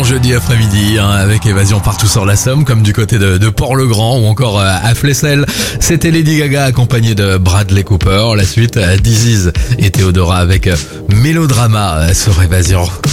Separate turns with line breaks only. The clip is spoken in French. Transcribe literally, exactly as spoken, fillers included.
jeudi après-midi, hein, avec Évasion partout sur la Somme, comme du côté de, de Port-le-Grand ou encore euh, à Flesselles. C'était Lady Gaga accompagnée de Bradley Cooper. La suite, euh, This Is et Théodora avec euh, Mélodrama euh, sur Évasion.